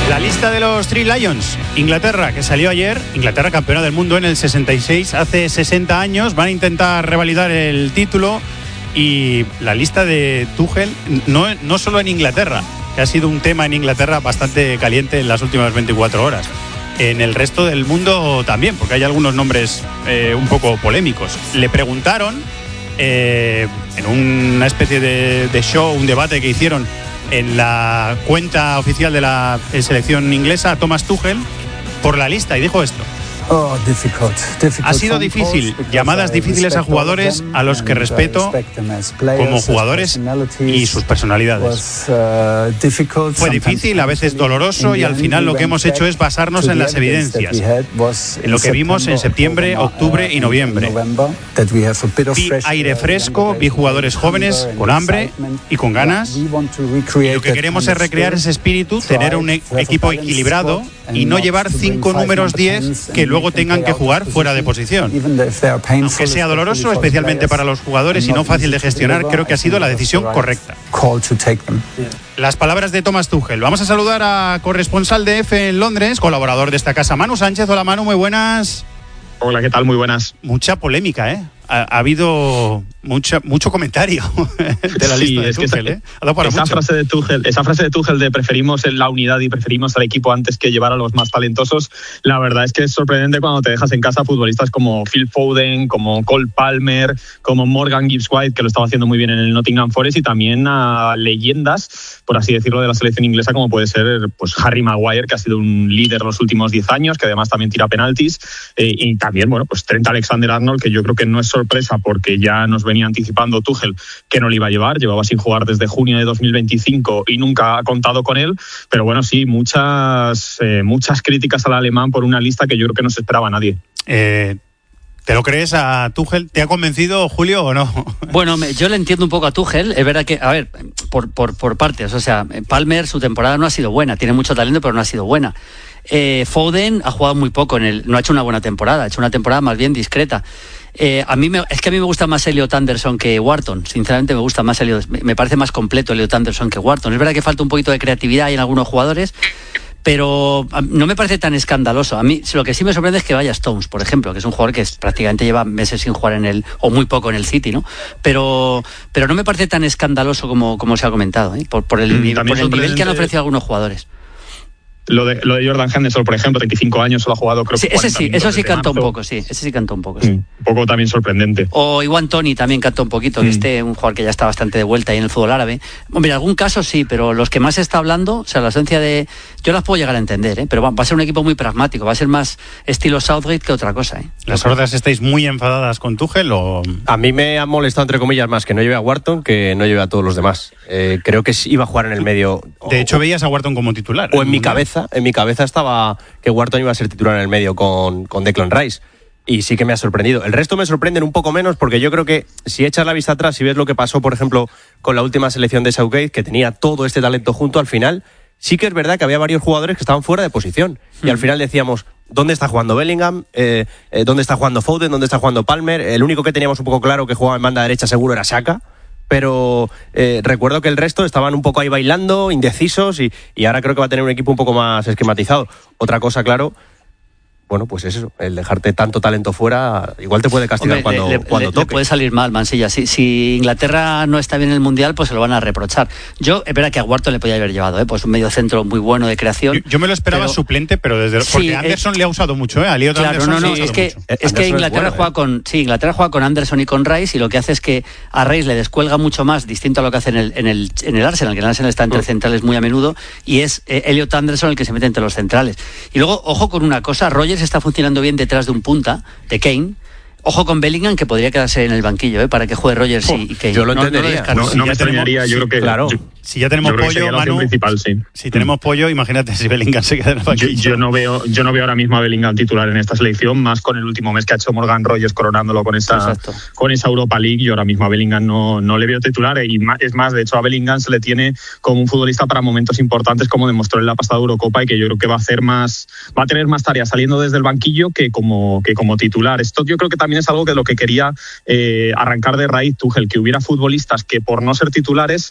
La lista de los Three Lions. Inglaterra, que salió ayer. Inglaterra campeona del mundo en el 66, hace 60 años. Van a intentar revalidar el título. Y la lista de Tuchel, no solo en Inglaterra, que ha sido un tema en Inglaterra bastante caliente en las últimas 24 horas. En el resto del mundo también, porque hay algunos nombres un poco polémicos. Le preguntaron en una especie de show, un debate que hicieron en la cuenta oficial de la selección inglesa a Thomas Tuchel por la lista, y dijo esto. Ha sido difícil, llamadas difíciles a jugadores a los que respeto como jugadores y sus personalidades. Fue difícil, a veces doloroso, y al final lo que hemos hecho es basarnos en las evidencias, en lo que vimos en septiembre, octubre y noviembre. Vi aire fresco, vi jugadores jóvenes con hambre y con ganas, y lo que queremos es recrear ese espíritu, tener un equipo equilibrado y no llevar 5 números 10 que luego tengan que jugar fuera de posición. Aunque sea doloroso, especialmente para los jugadores, y no fácil de gestionar, creo que ha sido la decisión correcta. Las palabras de Thomas Tuchel. Vamos a saludar a corresponsal de EFE en Londres, colaborador de esta casa, Manu Sánchez. Hola, Manu, muy buenas. Hola, ¿qué tal? Muy buenas. Mucha polémica, ¿eh? Ha habido mucho comentario de la lista de Tuchel, esa frase de Tuchel de preferimos la unidad y preferimos al equipo antes que llevar a los más talentosos, la verdad es que es sorprendente cuando te dejas en casa futbolistas como Phil Foden, como Cole Palmer, como Morgan Gibbs-White, que lo estaba haciendo muy bien en el Nottingham Forest, y también a leyendas, por así decirlo, de la selección inglesa, como puede ser pues Harry Maguire, que ha sido un líder los últimos 10 años, que además también tira penaltis, y también, bueno, pues Trent Alexander-Arnold, que yo creo que no es sorpresa porque ya nos venía anticipando Tuchel que no le iba a llevaba sin jugar desde junio de 2025 y nunca ha contado con él, pero bueno, sí, muchas críticas al alemán por una lista que yo creo que no se esperaba a nadie. ¿Te lo crees a Tuchel? ¿Te ha convencido, Julio, o no? Bueno, yo le entiendo un poco a Tuchel. Es verdad que, a ver, por partes, o sea, Palmer, su temporada no ha sido buena, tiene mucho talento, pero no ha sido buena. Foden ha jugado muy poco no ha hecho una buena temporada, ha hecho una temporada más bien discreta. A mí me gusta más Elliot Anderson que Wharton. Sinceramente me gusta más me parece más completo Elliot Anderson que Wharton. Es verdad que falta un poquito de creatividad en algunos jugadores, pero no me parece tan escandaloso. A mí lo que sí me sorprende es que vaya Stones, por ejemplo, que es un jugador que prácticamente lleva meses sin jugar o muy poco en el City, ¿no? Pero no me parece tan escandaloso como se ha comentado, ¿eh? por el nivel que han ofrecido algunos jugadores. Lo de Jordan Henderson, por ejemplo, 35 años, solo ha jugado, creo que eso sí canta un poco, sí. Ese sí canta un poco, sí. Un poco también sorprendente. O Iwan Toney también canta un poquito, que un jugador que ya está bastante de vuelta ahí en el fútbol árabe. Hombre, en algún caso sí, pero los que más se está hablando, o sea, la ausencia de... Yo las puedo llegar a entender, pero va a ser un equipo muy pragmático, va a ser más estilo Southgate que otra cosa, ¿Las hordas estáis muy enfadadas con Tuchel o...? A mí me ha molestado, entre comillas, más que no lleve a Wharton que no lleve a todos los demás. Creo que iba a jugar en el medio... De hecho, veías a Wharton como titular. O en mi cabeza estaba que Wharton iba a ser titular en el medio con Declan Rice, y sí que me ha sorprendido. El resto me sorprenden un poco menos, porque yo creo que si echas la vista atrás y ves lo que pasó, por ejemplo, con la última selección de Southgate, que tenía todo este talento junto, al final sí que es verdad que había varios jugadores que estaban fuera de posición, y al final decíamos, ¿dónde está jugando Bellingham? ¿Dónde está jugando Foden? ¿Dónde está jugando Palmer? El único que teníamos un poco claro que jugaba en banda derecha seguro era Xhaka, pero recuerdo que el resto estaban un poco ahí bailando, indecisos, y ahora creo que va a tener un equipo un poco más esquematizado. Otra cosa, claro, bueno, pues es eso, el dejarte tanto talento fuera, igual te puede castigar cuando toque. Le puede salir mal, Mansilla. Si Inglaterra no está bien en el Mundial, pues se lo van a reprochar. Yo, es verdad que a Wharton le podía haber llevado, pues un medio centro muy bueno de creación. Yo me lo esperaba suplente, pero porque Anderson le ha usado mucho, a Elliot Anderson. Es que Inglaterra juega con Anderson y con Rice, y lo que hace es que a Rice le descuelga mucho más, distinto a lo que hace en el Arsenal, que el Arsenal está entre centrales muy a menudo, y es Elliot Anderson el que se mete entre los centrales. Y luego, ojo con una cosa, Rodgers está funcionando bien detrás de un punta, de Kane. Ojo con Bellingham, que podría quedarse en el banquillo, para que juegue Rodgers y Kane. Yo lo entendería. No me extrañaría, yo creo que... Claro. Si ya tenemos pollo, Manu, si tenemos pollo, imagínate si Bellingham se queda en el banquillo. Yo no veo ahora mismo a Bellingham titular en esta selección, más con el último mes que ha hecho Morgan Rogers coronándolo con esa Europa League. Yo ahora mismo a Bellingham no le veo titular, y es más, de hecho a Bellingham se le tiene como un futbolista para momentos importantes, como demostró en la pasada Eurocopa, y que yo creo que va a tener más tareas saliendo desde el banquillo que como titular. Esto yo creo que también es algo que lo que quería arrancar de raíz Tuchel, que hubiera futbolistas que por no ser titulares